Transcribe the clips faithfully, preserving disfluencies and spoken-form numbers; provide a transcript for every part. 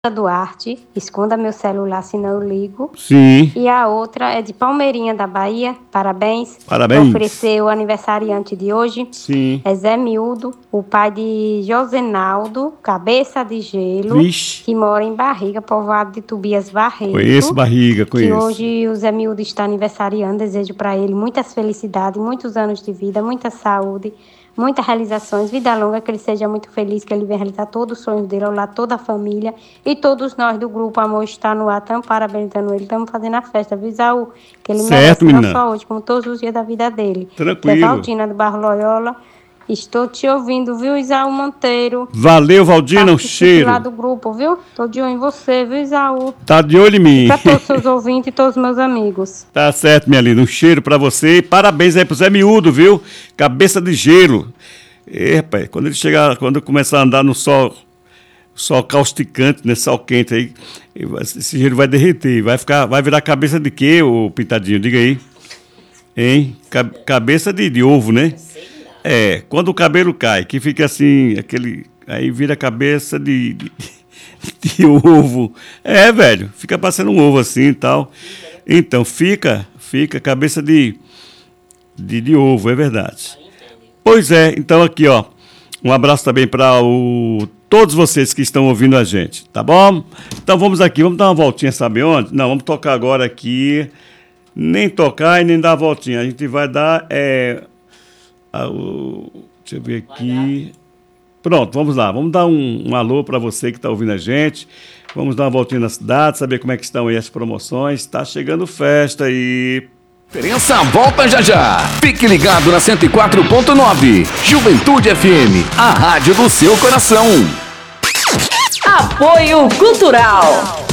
Duarte, esconda meu celular se não eu ligo. Sim. E a outra é de Palmeirinha da Bahia, parabéns. Parabéns. Oferecer o aniversariante de hoje. Sim. É Zé Miúdo, o pai de Josenaldo, cabeça de gelo, Vixe. que mora em Barriga, povoado de Tobias Barreto. Conheço Barriga, Que conheço. hoje o Zé Miúdo está aniversariando, desejo para ele muitas felicidades, muitos anos de vida, muita saúde, muitas realizações, vida longa, que ele seja muito feliz, que ele venha realizar todos os sonhos dele, ao lado toda a família e todos nós do grupo Amor Está no Ar, estamos parabenizando ele, estamos fazendo a festa, viu, Isaú? Que ele Certo, merece, não menina. só hoje, como todos os dias da vida dele. Tranquilo. Que é Valdina do Barro Loyola. Estou te ouvindo, viu, Isaú Monteiro? Valeu, Valdina, um cheiro. Lá do grupo, viu? Tô de olho em você, viu, Isaú? Tá de olho em mim. Para todos os seus ouvintes e todos os meus amigos. Tá certo, minha linda. Um cheiro pra você e parabéns aí pro Zé Miúdo, viu? Cabeça de gelo. E, rapaz, quando ele chegar, quando começar a andar no sol, sol causticante, né, sol quente aí, esse gelo vai derreter, vai ficar, vai virar cabeça de quê, ô Pintadinho? Diga aí. Hein? Cabeça de, de ovo, né? É, quando o cabelo cai, que fica assim, aquele, aí vira cabeça de, de, de ovo. É, velho, fica parecendo um ovo assim e tal. Então, fica, fica cabeça de, de, de ovo, é verdade. Pois é, então aqui, ó, um abraço também para todos vocês que estão ouvindo a gente, tá bom? Então vamos aqui, vamos dar uma voltinha, sabe onde? Não, vamos tocar agora aqui, nem tocar e nem dar a voltinha, a gente vai dar, é, a, o, deixa eu ver aqui, pronto, vamos lá, vamos dar um, um alô para você que está ouvindo a gente, vamos dar uma voltinha na cidade, saber como é que estão aí as promoções, está chegando festa e... Diferença volta já já. Fique ligado na cento e quatro ponto nove. Juventude F M, a rádio do seu coração. Apoio Cultural.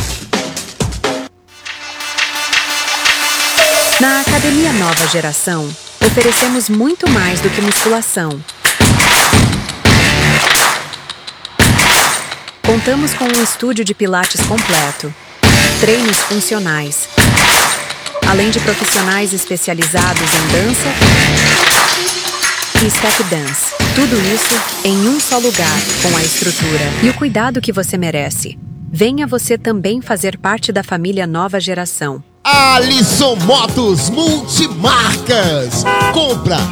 Na Academia Nova Geração, oferecemos muito mais do que musculação. Contamos com um estúdio de pilates completo, treinos funcionais, além de profissionais especializados em dança e step dance. Tudo isso em um só lugar, com a estrutura e o cuidado que você merece. Venha você também fazer parte da família Nova Geração. Alisson Motos Multimarcas. Compra,